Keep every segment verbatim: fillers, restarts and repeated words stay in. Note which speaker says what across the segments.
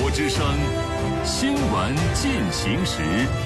Speaker 1: 国之声新闻进行时。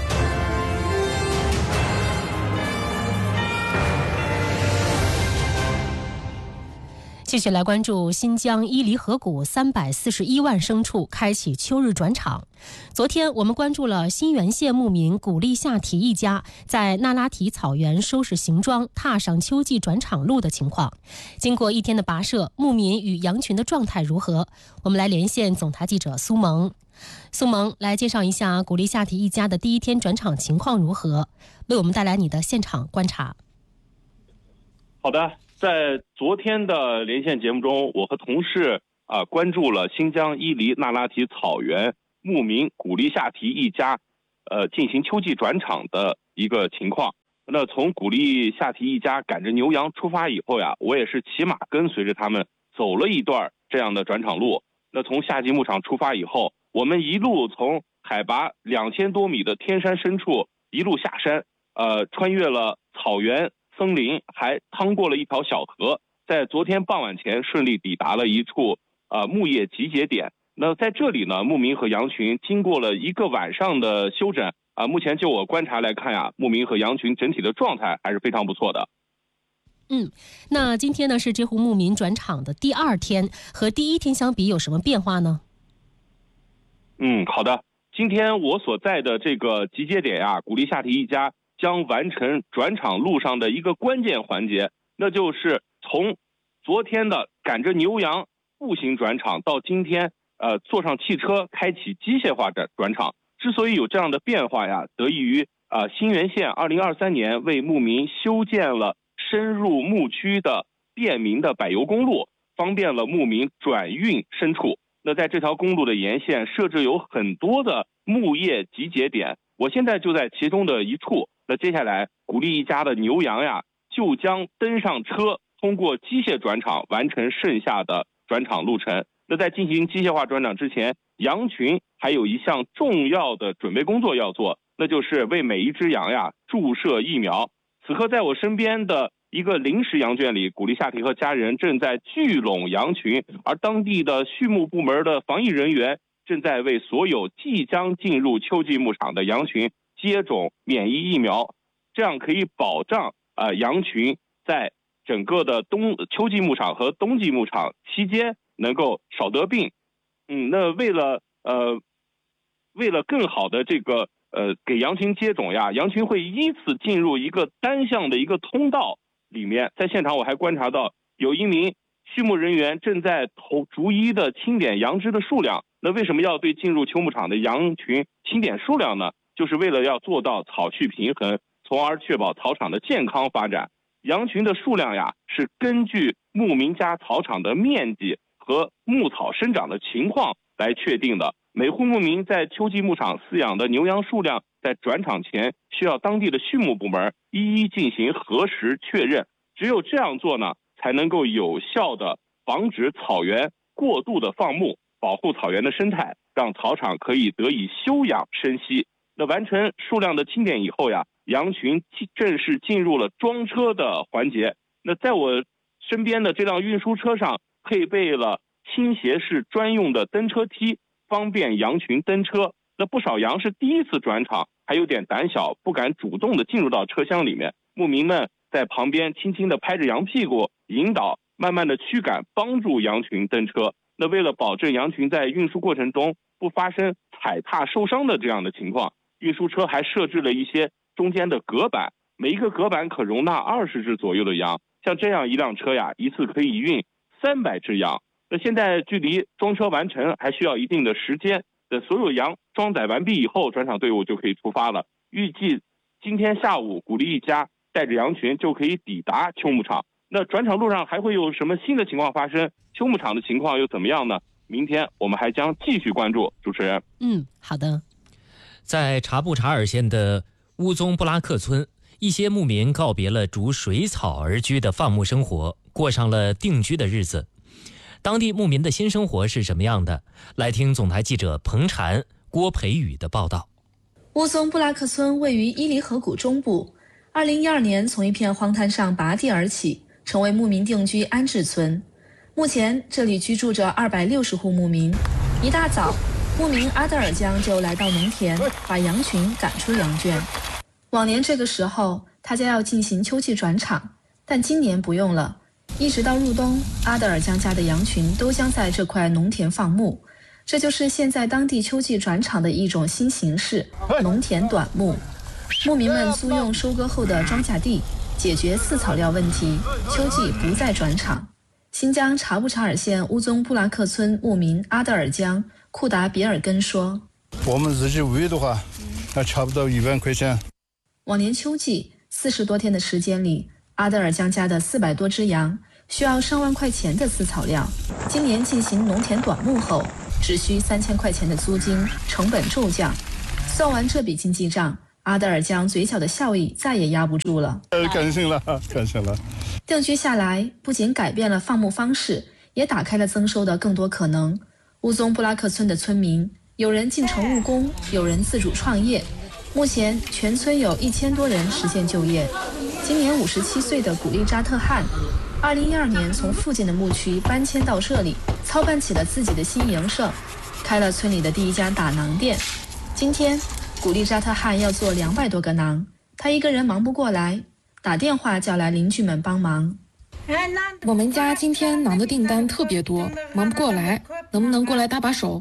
Speaker 2: 继续来关注新疆伊犁河谷三百四十一万牲畜开启秋日转场。昨天我们关注了新源县牧民古力夏提一家在那拉提草原收拾行装踏上秋季转场路的情况。经过一天的跋涉，牧民与羊群的状态如何？我们来连线总台记者苏萌。苏萌，来介绍一下古力夏提一家的第一天转场情况如何，为我们带来你的现场观察。
Speaker 3: 好的，在昨天的连线节目中，我和同事啊、呃、关注了新疆伊犁那拉提草原牧民古力夏提一家呃进行秋季转场的一个情况。那从古力夏提一家赶着牛羊出发以后呀，我也是骑马跟随着他们走了一段这样的转场路。那从夏季牧场出发以后，我们一路从海拔两千多米的天山深处一路下山，呃，穿越了草原森林，还趟过了一条小河，在昨天傍晚前顺利抵达了一处呃牧业集结点。那在这里呢，牧民和羊群经过了一个晚上的休整啊、呃，目前就我观察来看呀，牧民和羊群整体的状态还是非常不错的。
Speaker 2: 嗯，那今天呢是这户牧民转场的第二天，和第一天相比有什么变化呢？
Speaker 3: 嗯，好的。今天我所在的这个集结点呀，古力夏提一家将完成转场路上的一个关键环节，那就是从昨天的赶着牛羊步行转场到今天呃坐上汽车开启机械化的转场。之所以有这样的变化呀，得益于呃新源县二零二三年为牧民修建了深入牧区的便民的柏油公路，方便了牧民转运牲畜。那在这条公路的沿线设置有很多的牧业集结点，我现在就在其中的一处。那接下来古力一家的牛羊呀，就将登上车，通过机械转场完成剩下的转场路程。那在进行机械化转场之前，羊群还有一项重要的准备工作要做，那就是为每一只羊呀注射疫苗。此刻在我身边的一个临时羊圈里，古力夏提和家人正在聚拢羊群，而当地的畜牧部门的防疫人员正在为所有即将进入秋季牧场的羊群接种免疫疫苗，这样可以保障呃羊群在整个的冬秋季牧场和冬季牧场期间能够少得病。嗯，那为了呃为了更好的这个呃给羊群接种呀，羊群会依次进入一个单向的一个通道里面。在现场我还观察到有一名畜牧人员正在头逐一的清点羊只的数量。那为什么要对进入秋牧场的羊群清点数量呢？就是为了要做到草畜平衡，从而确保草场的健康发展。羊群的数量呀，是根据牧民家草场的面积和牧草生长的情况来确定的。每户牧民在秋季牧场饲养的牛羊数量，在转场前需要当地的畜牧部门一一进行核实确认。只有这样做呢，才能够有效的防止草原过度的放牧，保护草原的生态，让草场可以得以休养生息。那完成数量的清点以后呀，羊群正式进入了装车的环节。那在我身边的这辆运输车上配备了倾斜式专用的登车梯，方便羊群登车。那不少羊是第一次转场，还有点胆小，不敢主动的进入到车厢里面。牧民们在旁边轻轻的拍着羊屁股，引导，慢慢的驱赶，帮助羊群登车。那为了保证羊群在运输过程中不发生踩踏受伤的这样的情况，运输车还设置了一些中间的隔板，每一个隔板可容纳二十只左右的羊。像这样一辆车呀，一次可以运三百只羊。那现在距离装车完成还需要一定的时间。等所有羊装载完毕以后，转场队伍就可以出发了。预计今天下午古力一家带着羊群就可以抵达秋牧场。那转场路上还会有什么新的情况发生？秋牧场的情况又怎么样呢？明天我们还将继续关注。主持人，
Speaker 2: 嗯，好的。
Speaker 4: 在察布查尔县的乌宗布拉克村，一些牧民告别了逐水草而居的放牧生活，过上了定居的日子。当地牧民的新生活是什么样的？来听总台记者彭禅、郭培宇的报道。
Speaker 5: 乌宗布拉克村位于伊犁河谷中部，二零一二年从一片荒滩上拔地而起，成为牧民定居安置村。目前这里居住着二百六十户牧民。一大早， 牧民阿德尔江就来到农田，把羊群赶出羊圈。往年这个时候，他家要进行秋季转场，但今年不用了。一直到入冬，阿德尔江家的羊群都将在这块农田放牧。这就是现在当地秋季转场的一种新形式——农田短牧。牧民们租用收割后的庄稼地，解决饲草料问题，秋季不再转场。新疆察布查尔县乌宗布拉克村牧民阿德尔江库达比尔根说：“
Speaker 6: 我们自己喂的话，还差不多一万块钱。”
Speaker 5: 往年秋季四十多天的时间里，阿德尔江家的四百多只羊需要上万块钱的饲草料。今年进行农田短牧后，只需三千块钱的租金，成本骤降。算完这笔经济账，阿德尔江嘴角的笑意再也压不住了。
Speaker 6: 呃，感谢了，感谢了。
Speaker 5: 定居下来，不仅改变了放牧方式，也打开了增收的更多可能。乌宗布拉克村的村民，有人进城务工，有人自主创业。目前，全村有一千多人实现就业。今年五十七岁的古力扎特汗，二零一二年从附近的牧区搬迁到这里，操办起了自己的新营生，开了村里的第一家打馕店。今天，古力扎特汗要做两百多个馕，他一个人忙不过来，打电话叫来邻居们帮忙。
Speaker 7: 我们家今天馕的订单特别多，忙不过来，能不能过来搭把手？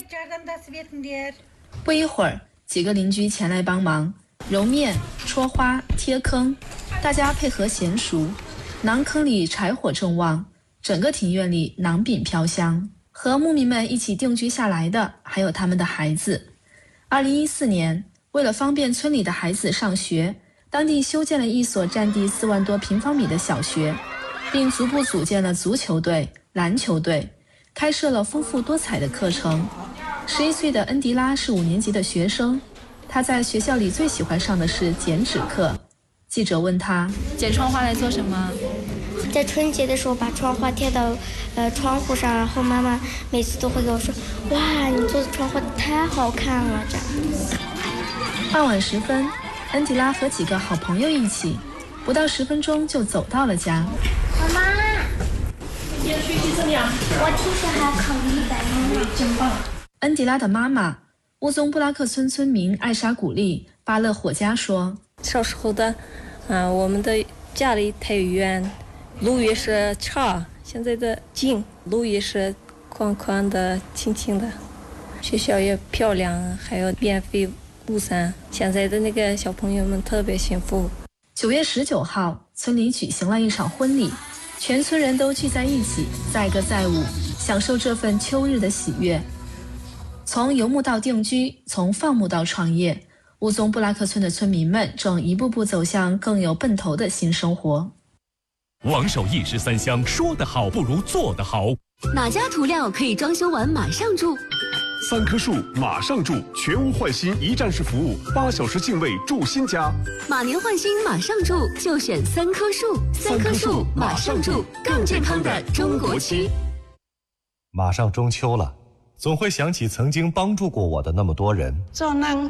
Speaker 5: 不一会儿，几个邻居前来帮忙，揉面、戳花、贴坑，大家配合娴熟。馕坑里柴火正旺，整个庭院里馕饼飘香。和牧民们一起定居下来的还有他们的孩子。二零一四年，为了方便村里的孩子上学，当地修建了一所占地四万多平方米的小学，并逐步组建了足球队、篮球队，开设了丰富多彩的课程。十一岁的恩迪拉是五年级的学生，他在学校里最喜欢上的是剪纸课。记者问他：“
Speaker 8: 剪窗花来做什么？”
Speaker 9: 在春节的时候把窗花贴到呃窗户上，然后妈妈每次都会跟我说：“哇，你做的窗花太好看了。”这样。
Speaker 5: 傍晚时分，恩迪拉和几个好朋友一起，不到十分钟就走到了家。
Speaker 9: 妈妈，你的学习怎么样？我听说还要考一百分呢，真棒！
Speaker 5: 恩迪拉的妈妈乌宗布拉克村村民艾莎古丽巴勒火家说：“
Speaker 10: 小时候的，嗯、呃，我们的家里太远，路也是差，现在的近，路也是宽宽的、轻轻的，学校也漂亮，还有免费午餐。现在的那个小朋友们特别幸福。”
Speaker 5: 九月十九号，村里举行了一场婚礼，全村人都聚在一起，载歌载舞，享受这份秋日的喜悦。从游牧到定居，从放牧到创业，乌宗布拉克村的村民们正一步步走向更有奔头的新生活。
Speaker 1: 王守义十三香，说得好不如做得好。
Speaker 11: 哪家涂料可以装修完马上住？
Speaker 12: 三棵树马上住，全屋换新一站式服务，八小时净位住新家。
Speaker 11: 马年换新马上住，就选三棵树。三棵树马上住，更健康的中国区。
Speaker 13: 马上中秋了，总会想起曾经帮助过我的那么多人。做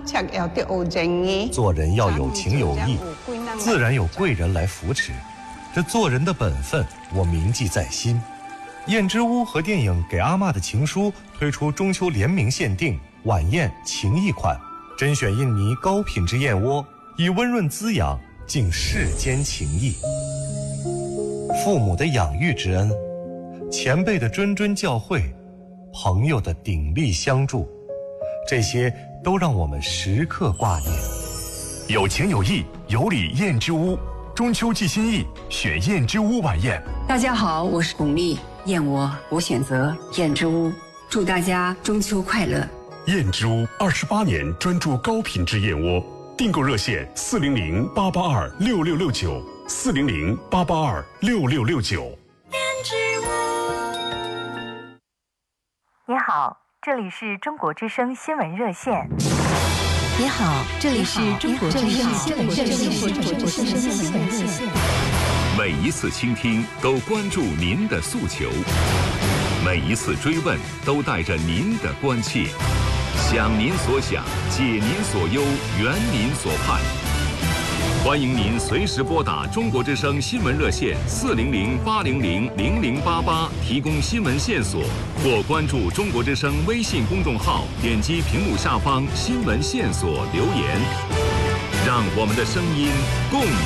Speaker 13: 人要有情有义，自然有贵人来扶持。这做人的本分，我铭记在心。燕之屋和电影《给阿嬷的情书》推出中秋联名限定晚宴情谊款，甄选印尼高品质燕窝，以温润滋养敬世间情谊。父母的养育之恩，前辈的谆谆教诲，朋友的鼎力相助，这些都让我们时刻挂念。
Speaker 12: 有情有义，有礼燕之屋，中秋寄心意，选燕之屋晚宴。
Speaker 14: 大家好，我是巩俐，燕窝我选择燕之屋，祝大家中秋快乐。
Speaker 12: 燕之屋二十八年专注高品质燕窝，订购热线四零零八八二六六六九，四零零八八二六六六九。
Speaker 15: 燕之屋。你好，这里是中国之声新闻热线。
Speaker 11: 你好，这里是中国之声新闻热线。
Speaker 1: 每一次倾听都关注您的诉求，每一次追问都带着您的关切，想您所想，解您所忧，圆您所盼。 欢迎您随时拨打中国之声新闻热线四零零八零零零零八八提供新闻线索，或关注中国之声微信公众号，点击屏幕下方新闻线索留言，让我们的声音共